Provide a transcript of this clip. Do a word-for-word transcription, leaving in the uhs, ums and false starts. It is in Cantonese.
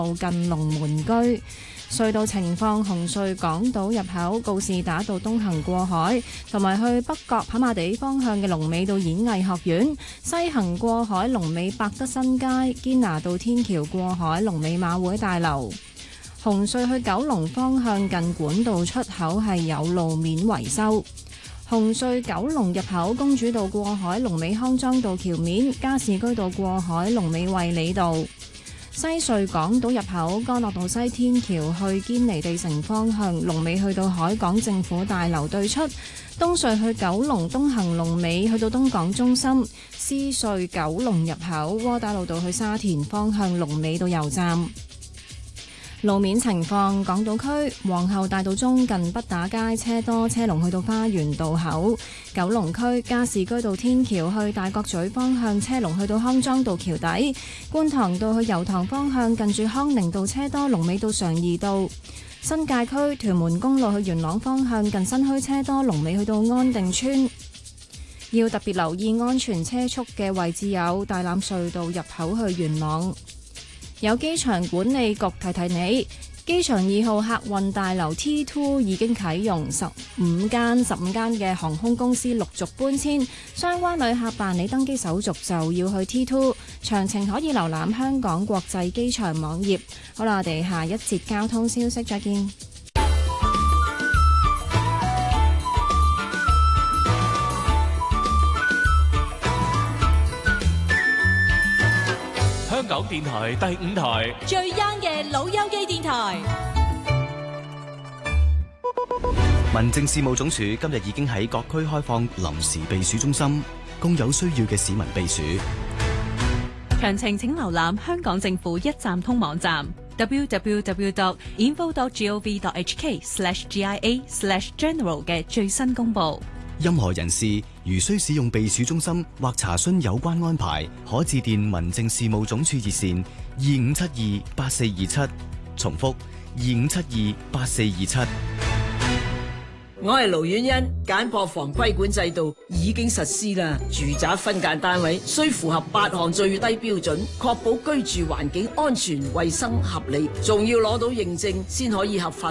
近龍門居。隧道情況：紅隧港島入口告士打道東行過海，同埋去北角跑馬地方向嘅龍尾到演藝學院；西行過海龍尾百德新街，堅拿道天橋過海龍尾馬會大樓。紅隧去九龍方向近管道出口係有路面維修。紅隧九龍入口公主道過海龍尾康莊道橋面，加士居道過海龍尾衛理道。西隧港島入口干諾道西天橋去堅尼地城方向龍尾去到海港政府大樓對出。東隧去九龍東行龍尾去到東港中心。獅隧九龍入口窩打老道去沙田方向龍尾到油站。路面情況：港島區皇后大道中近畢打街車多，車龍去到花園道口；九龍區加士居道天橋去大角咀方向車龍去到康莊道橋底；觀塘道去油塘方向近住康寧道車多，龍尾到常怡道；新界區屯門公路去元朗方向近新墟車多，龍尾去到安定村。要特別留意安全車速嘅位置有大欖隧道入口去元朗。有機場管理局提提你，機場二號客運大樓 T 二 已經啟用，十五間十五間嘅航空公司陸續搬遷，相關旅客辦理登機手續就要去 T 二，詳情可以瀏覽香港國際機場網頁。好啦，我哋下一節交通消息再見。 香港電台第五台最 young 嘅老友記電台。 民政事務總署今日已經喺各區開放臨時避暑中心，供有需要嘅市民避暑。 詳情請瀏覽香港政府一站通網站 double-u double-u double-u dot info dot gov dot h k slash g i a slash general 嘅最新公佈。 任何人士如需使用避暑中心或查詢有關安排，可致電民政事務總署熱線二五七二八四二七，重複二五七二八四二七。 我係盧婉欣，簡樸房規管制度已經實施啦。住宅分間單位需符合八項最低標準，確保居住環境安全、衛生、合理，仲要攞到認證先可以合法